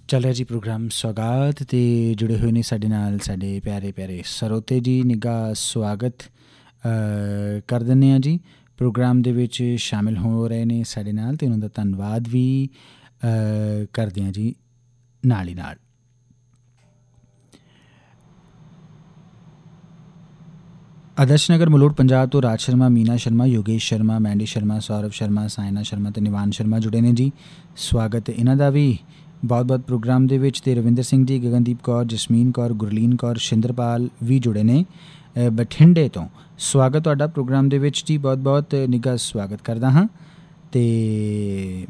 ਚੱਲ ਰਿਹਾ ਜੀ ਪ੍ਰੋਗਰਾਮ ਸੌਗਾਤ ਅਤੇ ਜੁੜੇ ਹੋਏ ਨੇ ਸਾਡੇ ਨਾਲ ਸਾਡੇ ਪਿਆਰੇ ਪਿਆਰੇ ਸਰੋਤੇ ਜੀ। ਨਿੱਘਾ ਸਵਾਗਤ ਕਰ ਦਿੰਦੇ ਹਾਂ ਜੀ। ਪ੍ਰੋਗਰਾਮ ਦੇ ਵਿੱਚ ਸ਼ਾਮਿਲ ਹੋ ਰਹੇ ਨੇ ਸਾਡੇ ਨਾਲ ਅਤੇ ਉਹਨਾਂ ਦਾ ਧੰਨਵਾਦ ਵੀ ਕਰਦੇ ਹਾਂ ਜੀ ਨਾਲ ਹੀ ਨਾਲ। ਆਦਰਸ਼ ਨਗਰ ਮਲੋਟ ਪੰਜਾਬ ਤੋਂ ਰਾਜ ਸ਼ਰਮਾ, ਮੀਨਾ ਸ਼ਰਮਾ, ਯੋਗੇਸ਼ ਸ਼ਰਮਾ, ਮੈਂਡੀ ਸ਼ਰਮਾ, ਸੌਰਵ ਸ਼ਰਮਾ, ਸਾਇਨਾ ਸ਼ਰਮਾ ਅਤੇ ਨਿਵਾਨ ਸ਼ਰਮਾ ਜੁੜੇ ਨੇ ਜੀ। ਸਵਾਗਤ ਇਹਨਾਂ ਦਾ ਵੀ ਬਹੁਤ ਬਹੁਤ ਪ੍ਰੋਗਰਾਮ ਦੇ ਵਿੱਚ। ਅਤੇ ਰਵਿੰਦਰ ਸਿੰਘ ਜੀ, ਗਗਨਦੀਪ ਕੌਰ, ਜਸਮੀਨ ਕੌਰ, ਗੁਰਲੀਨ ਕੌਰ, ਸ਼ਿੰਦਰਪਾਲ ਵੀ ਜੁੜੇ ਨੇ ਬਠਿੰਡੇ ਤੋਂ। ਸਵਾਗਤ ਤੁਹਾਡਾ ਪ੍ਰੋਗਰਾਮ ਦੇ ਵਿੱਚ ਜੀ, ਬਹੁਤ ਬਹੁਤ ਨਿੱਘਾ ਸਵਾਗਤ ਕਰਦਾ ਹਾਂ। ਅਤੇ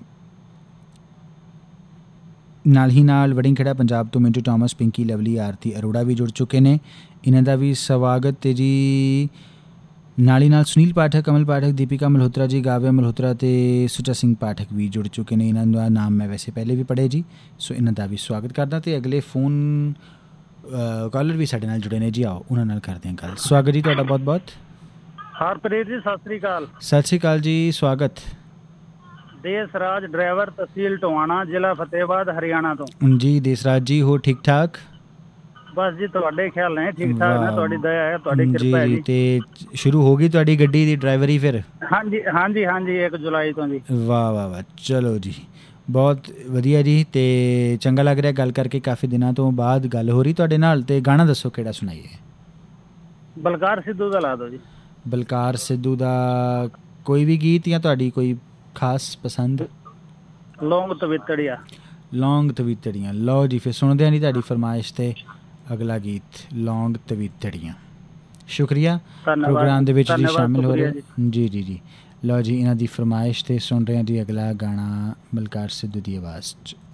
ਨਾਲ ਹੀ ਨਾਲ ਵੜਿੰਗਖੇੜਾ ਪੰਜਾਬ ਤੋਂ ਮਿੰਟੂ ਥਾਮਸ, ਪਿੰਕੀ, ਲਵਲੀ, ਆਰਤੀ ਅਰੋੜਾ ਵੀ ਜੁੜ ਚੁੱਕੇ ਨੇ, ਇਹਨਾਂ ਦਾ ਵੀ ਸਵਾਗਤ। ਅਤੇ ਜੀ ਨਾਲ ਹੀ ਨਾਲ ਸੁਨੀਲ ਪਾਠਕ, ਕਮਲ ਪਾਠਕ, ਦੀਪਿਕਾ ਮਲਹੋਤਰਾ ਜੀ, ਗਾਵਿਆ ਮਲਹੋਤਰਾ ਅਤੇ ਸੁਚਾ ਸਿੰਘ ਪਾਠਕ ਵੀ ਜੁੜ ਚੁੱਕੇ ਨੇ। ਇਹਨਾਂ ਦਾ ਨਾਮ ਮੈਂ ਵੈਸੇ ਪਹਿਲੇ ਵੀ ਪੜ੍ਹੇ ਜੀ, ਸੋ ਇਹਨਾਂ ਦਾ ਵੀ ਸਵਾਗਤ ਕਰਦਾ। ਅਤੇ ਅਗਲੇ ਫੋਨ ਕਾਲਰ ਵੀ ਸਾਡੇ ਨਾਲ ਜੁੜੇ ਨੇ ਜੀ, ਆਓ ਉਹਨਾਂ ਨਾਲ ਕਰਦੇ ਹਾਂ ਗੱਲ। ਸਵਾਗਤ ਜੀ ਤੁਹਾਡਾ ਬਹੁਤ ਬਹੁਤ। ਹਰਪ੍ਰੀਤ ਜੀ ਸਤਿ ਸ੍ਰੀ ਅਕਾਲ। ਸਤਿ ਸ਼੍ਰੀ ਅਕਾਲ ਜੀ, ਸਵਾਗਤ। ਦੇਸਰਾਜ ਡਰਾਈਵਰ, ਤਹਿਸੀਲ ਟੋਹਾਣਾ, ਜ਼ਿਲ੍ਹਾ ਫਤਿਹਾਬਾਦ, ਹਰਿਆਣਾ ਤੋਂ ਜੀ। ਦੇਸਰਾਜ ਜੀ, ਹੋ ਠੀਕ ਠਾਕ? ਬਸ ਜੀ ਤੁਹਾਡੇ ਖਿਆਲ ਨੇ ਠੀਕ ਠਾਕ ਨੇ, ਤੁਹਾਡੀ ਦਇਆ ਹੈ, ਤੁਹਾਡੀ ਕਿਰਪਾ ਹੈ ਜੀ। ਅਤੇ ਸ਼ੁਰੂ ਹੋ ਗਈ ਤੁਹਾਡੀ ਗੱਡੀ ਦੀ ਡਰਾਈਵਰੀ ਫਿਰ? ਹਾਂਜੀ ਹਾਂਜੀ ਹਾਂਜੀ, 1 ਜੁਲਾਈ ਤੋਂ ਜੀ। ਵਾਹ ਵਾਹ ਵਾਹ, ਚਲੋ ਜੀ ਬਹੁਤ ਵਧੀਆ ਜੀ। ਅਤੇ ਚੰਗਾ ਲੱਗ ਰਿਹਾ ਗੱਲ ਕਰਕੇ, ਕਾਫੀ ਦਿਨਾਂ ਤੋਂ ਬਾਅਦ ਗੱਲ ਹੋ ਰਹੀ ਤੁਹਾਡੇ ਨਾਲ। ਅਤੇ ਗਾਣਾ ਦੱਸੋ ਕਿਹੜਾ ਸੁਣਾਈਏ? ਬਲਕਾਰ ਸਿੱਧੂ ਦਾ ਲਾ ਦਿਓ ਜੀ। ਬਲਕਾਰ ਸਿੱਧੂ ਦਾ ਕੋਈ ਵੀ ਗੀਤ ਜਾਂ ਤੁਹਾਡੀ ਕੋਈ ਖਾਸ ਪਸੰਦ? ਲੌਂਗ ਤਵਿਤੜੀਆ। ਲੌਂਗ ਤਵੀਤੜੀਆਂ, ਲਓ ਜੀ ਫਿਰ ਸੁਣਦੇ ਹਾਂ ਜੀ ਤੁਹਾਡੀ ਫਰਮਾਇਸ਼ 'ਤੇ ਅਗਲਾ ਗੀਤ ਲੌਂਗ ਤਵੀਤੜੀਆਂ। ਸ਼ੁਕਰੀਆ ਪ੍ਰੋਗਰਾਮ ਦੇ ਵਿੱਚ ਜੀ ਸ਼ਾਮਿਲ ਹੋ ਰਹੇ। ਜੀ ਜੀ ਜੀ, ਲਓ ਜੀ ਇਹਨਾਂ ਦੀ ਫਰਮਾਇਸ਼ 'ਤੇ ਸੁਣ ਰਹੇ ਹਾਂ ਜੀ ਅਗਲਾ ਗਾਣਾ ਬਲਕਾਰ ਸਿੱਧੂ ਦੀ ਆਵਾਜ਼ 'ਚ।